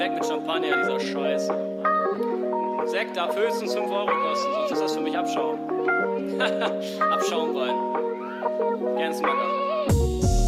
Sekt mit Champagner, dieser Scheiß. Sekt darf höchstens 5 Euro kosten, sonst ist das für mich Abschaum. Abschaumwein. Gern Smacker.